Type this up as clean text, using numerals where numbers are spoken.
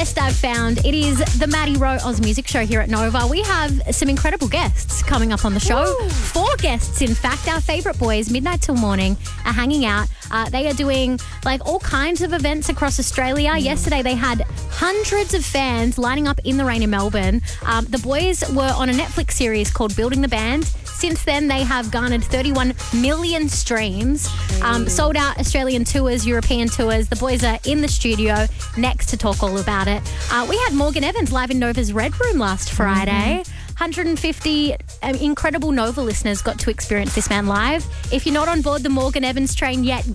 best I've found. It is the Maddie Rowe Oz Music Show here at Nova. We have some incredible guests coming up on the show. Woo. 4 guests, in fact. Our favourite boys, Midnight Till Morning, are hanging out. They are doing all kinds of events across Australia. Yesterday they had hundreds of fans lining up in the rain in Melbourne. The boys were on a Netflix series called Building the Band. Since then, they have garnered 31 million streams, sold out Australian tours, European tours. The boys are in the studio next to talk all about it. We had Morgan Evans live in Nova's Red Room last Friday. 150 incredible Nova listeners got to experience this man live. If you're not on board the Morgan Evans train yet,